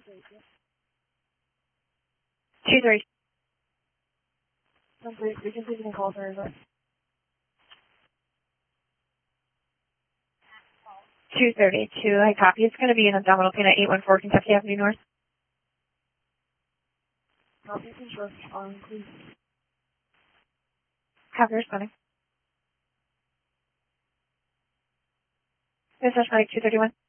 230. 232, I copy. It's going to be an abdominal pain at 814 Kentucky Avenue North. copy, control, please. Copy responding. Dispatch Medic 231.